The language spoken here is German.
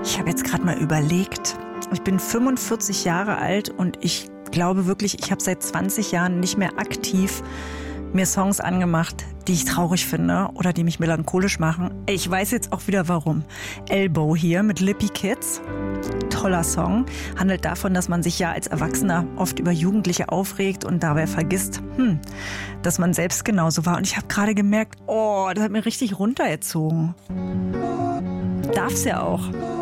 Ich habe jetzt gerade mal überlegt. Ich bin 45 Jahre alt und ich glaube wirklich, ich habe seit 20 Jahren nicht mehr aktiv mir Songs angemacht, die ich traurig finde oder die mich melancholisch machen. Ich weiß jetzt auch wieder warum. Elbow hier mit Lippy Kids. Toller Song. Handelt davon, dass man sich ja als Erwachsener oft über Jugendliche aufregt und dabei vergisst, dass man selbst genauso war. Und ich habe gerade gemerkt, das hat mir richtig runtergezogen. Darf's ja auch.